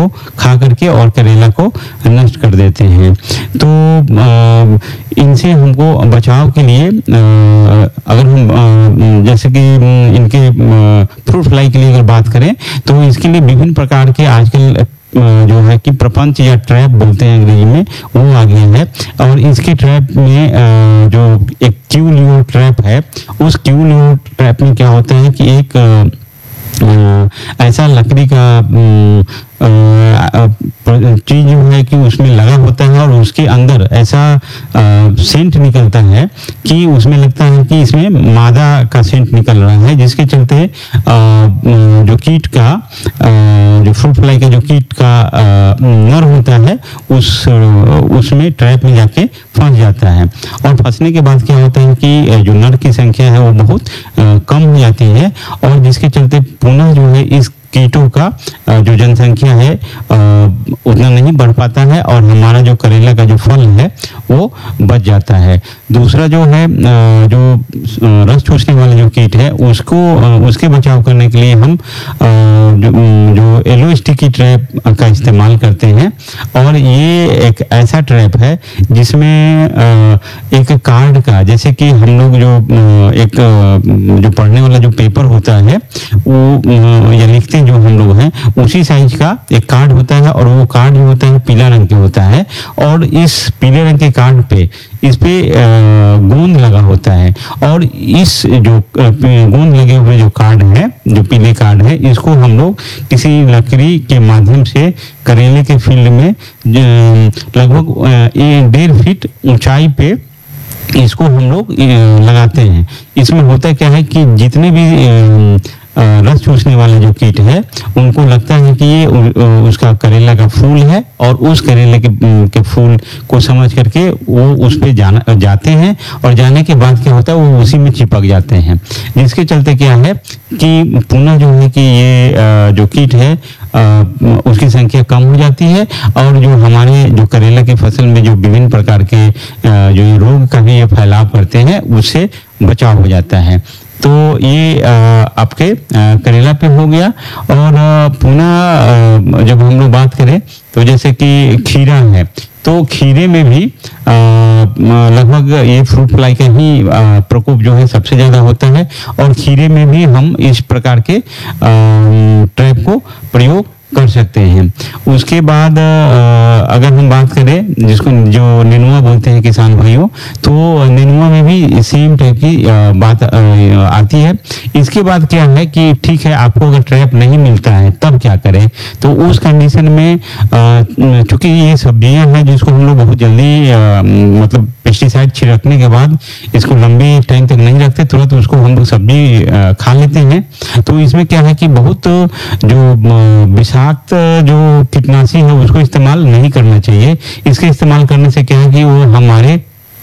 को खा करके और करेला को नष्ट कर देते हैं। तो इनसे हमको बचाव के लिए अगर हम जैसे कि इनके फ्रूट फ्लाई के लिए अगर बात करें तो इसके लिए विभिन्न प्रकार के आजकल जो है कि प्रपंच या ट्रैप बोलते हैं अंग्रेजी में, वो आ गया है। और इसके ट्रैप में जो एक क्यू लियो ट्रैप है, उस क्यू लियो ट्रैप में क्या होता है कि एक ऐसा लकड़ी का चीज जो है कि उसमें लगा होता है और उसके अंदर ऐसा सेंट निकलता है कि उसमें लगता है कि इसमें मादा का सेंट निकल रहा है, जिसके चलते जो कीट का जो फ्रूट फ्लाई का जो कीट का नर होता है उसमें ट्रैप में जाके फंस जाता है। और फंसने के बाद क्या होता है कि जो नर की संख्या है वो बहुत कम हो जाती है, और जिसके चलते पुनः जो है इस कीटों का जो जनसंख्या है उतना नहीं बढ़ पाता है और हमारा जो करेला का जो फल है वो बच जाता है। दूसरा जो है जो रस चूसने वाला जो कीट है उसके बचाव करने के लिए हम जो येलो स्टिकी ट्रैप का इस्तेमाल करते हैं। और ये एक ऐसा ट्रैप है जिसमें एक कार्ड का, जैसे कि हम लोग जो पढ़ने वाला जो पेपर होता है वो या लिखते जो हम लोग हैं उसी साइज का एक कार्ड होता है, और वो कार्ड जो होता है पीला रंग के होता है, और इस पीले रंग के कार्ड पे इस पे गोंद लगा होता है। और इस जो गोंद लगे हुए जो कार्ड है, जो पीले कार्ड है, इसको हम लोग किसी लकड़ी के माध्यम से करेले के फील्ड में लगभग 1.5 फीट ऊंचाई पे इसको हम लोग लगाते हैं। इसमें होता क्या है कि जितने भी रस चूसने वाले जो कीट है उनको लगता है कि ये उसका करेला का फूल है, और उस करेले के फूल को समझ करके वो उस पे जाते हैं, और जाने के बाद क्या होता है वो उसी में चिपक जाते हैं, जिसके चलते क्या है कि पुनः जो है कि ये जो कीट है उसकी संख्या कम हो जाती है, और जो हमारे जो करेला की फसल में जो विभिन्न प्रकार के जो रोग का भी ये फैलाव करते हैं उससे बचाव हो जाता है। तो ये आपके करेला पे हो गया। और पुनः जब हम लोग बात करें तो जैसे कि खीरा है, तो खीरे में भी लगभग ये फ्रूट फ्लाई का ही प्रकोप जो है सबसे ज्यादा होता है, और खीरे में भी हम इस प्रकार के ट्रैप को प्रयोग कर सकते हैं। उसके बाद अगर हम बात करें जिसको जो नेनुआ बोलते हैं किसान भाइयों, तो नेनुआ में भी सेम टाइप की बात आती है। इसके बाद क्या है कि ठीक है, आपको अगर ट्रैप नहीं मिलता है तब क्या करें, तो उस कंडीशन में चूंकि ये सब्जियां हैं जिसको हम लोग बहुत जल्दी मतलब पेस्टिसाइड छिड़कने के बाद इसको लंबे टाइम तक नहीं रखते, तुरंत उसको हम लोग सब्जी खा लेते हैं। तो इसमें क्या है कि बहुत जो विषाक्त जो कीटनाशी है उसको इस्तेमाल नहीं करना चाहिए। इसके इस्तेमाल करने से क्या है कि वो हमारे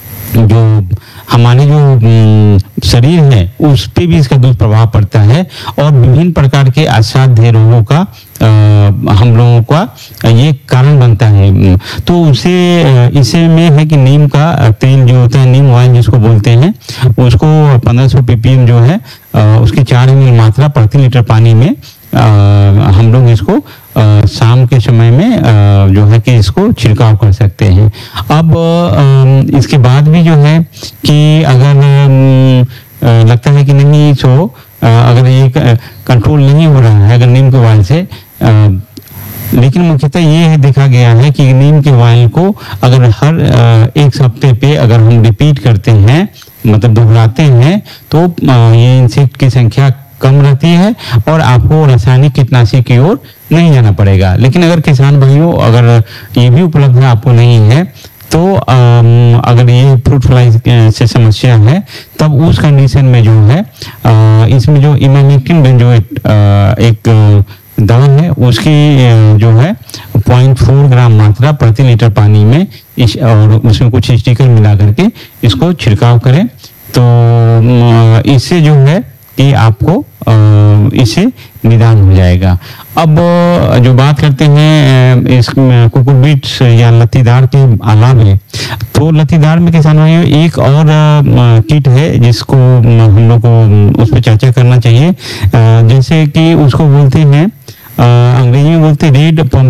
जो शरीर है उस पे भी इसका दुष्प्रभाव पड़ता है, और विभिन्न प्रकार के असाध्य रोगों का हम लोगों का ये कारण बनता है। तो इसे में है कि नीम का तेल जो होता है, नीम ऑयल जिसको बोलते हैं, उसको 1500 ppm जो है उसकी 4 ml मात्रा प्रति लीटर पानी में हम लोग इसको शाम के समय में जो है कि इसको छिड़काव कर सकते हैं। अब इसके बाद भी जो है कि अगर लगता है कि नहीं अगर ये कंट्रोल नहीं हो रहा है अगर नीम के ऑयल से, लेकिन मुख्यतः ये है देखा गया है कि नीम के ऑयल को अगर हर 1 हफ्ते पे अगर हम रिपीट करते हैं, मतलब दोहराते हैं, तो ये इंसेक्ट की संख्या कम रहती है और आपको रासायनिक कीटनाशी की ओर नहीं जाना पड़ेगा। लेकिन अगर किसान भाइयों अगर ये भी उपलब्ध आपको नहीं है, तो अगर ये फ्रूट फ्लाई से समस्या है, तब उस कंडीशन में जो है इसमें जो इमामेक्टिन बेंजोएट एक दवा है उसकी जो है 0.4 ग्राम मात्रा प्रति लीटर पानी में और उसमें कुछ स्टिकर मिला करके इसको छिड़काव करें, तो इससे जो है कि आपको इससे निदान हो जाएगा। अब जो बात करते हैं इस कुकुरबिट्स या लत्तीदार के अलावे, तो लत्तीदार में किसान भाइयों एक और कीट है जिसको हम लोग को उस पर चर्चा करना चाहिए, जैसे कि उसको बोलते हैं अंग्रेजी में बोलते हैं रेड